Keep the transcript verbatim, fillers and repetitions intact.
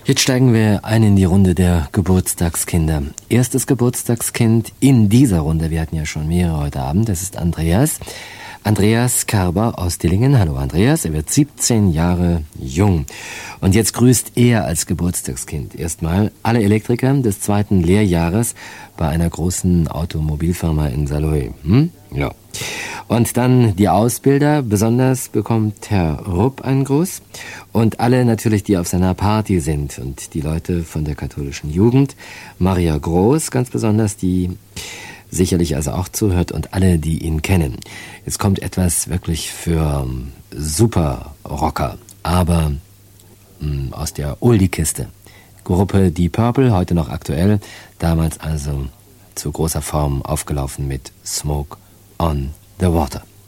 Jetzt steigen wir ein in die Runde der Geburtstagskinder. Erstes Geburtstagskind in dieser Runde, wir hatten ja schon mehrere heute Abend, das ist Andreas. Andreas Kerber aus Dillingen. Hallo Andreas, er wird siebzehn Jahre jung. Und jetzt grüßt er als Geburtstagskind erstmal alle Elektriker des zweiten Lehrjahres bei einer großen Automobilfirma in Saarlouis. Hm? Ja. Und dann die Ausbilder, besonders bekommt Herr Rupp einen Gruß. Und alle natürlich, die auf seiner Party sind. Und die Leute von der katholischen Jugend. Maria Groß ganz besonders, die sicherlich also auch zuhört, und alle, die ihn kennen. Jetzt kommt etwas wirklich für um, Super-Rocker, aber um, aus der Oldie-Kiste. Gruppe Deep Purple, heute noch aktuell, damals also zu großer Form aufgelaufen mit Smoke on the Water.